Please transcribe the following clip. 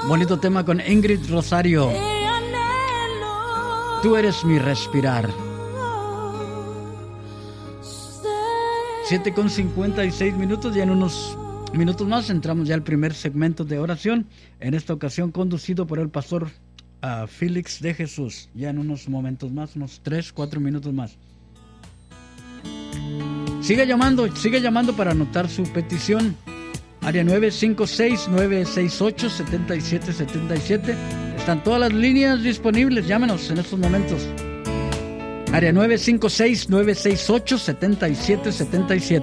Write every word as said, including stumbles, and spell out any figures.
Bonito tema con Ingrid Rosario. Tú eres mi respirar. siete con cincuenta y seis minutos. Ya en unos minutos más entramos ya al primer segmento de oración. En esta ocasión conducido por el pastor uh, Félix de Jesús. Ya en unos momentos más, unos tres, cuatro minutos más. Sigue llamando, sigue llamando para anotar su petición. Área nueve cinco seis, nueve seis ocho, siete siete siete siete. Están todas las líneas disponibles. Llámenos en estos momentos. Área nueve cinco seis, nueve seis ocho, siete siete siete siete.